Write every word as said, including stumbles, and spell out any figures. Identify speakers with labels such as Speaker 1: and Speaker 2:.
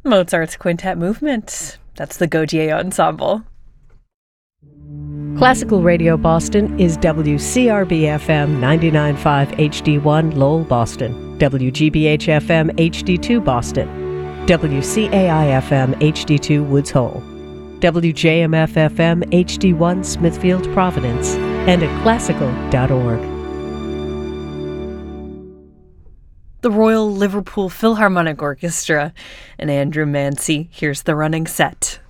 Speaker 1: Mozart's Quintet Movement. That's the Gaudier Ensemble.
Speaker 2: Classical Radio Boston is W C R B F M ninety-nine point five H D one Lowell, Boston, W G B H F M H D two Boston, W C A I F M H D two Woods Hole, W J M F F M H D one Smithfield, Providence, and at classical dot org.
Speaker 1: The Royal Liverpool Philharmonic Orchestra and Andrew Mancy. Here's the running set.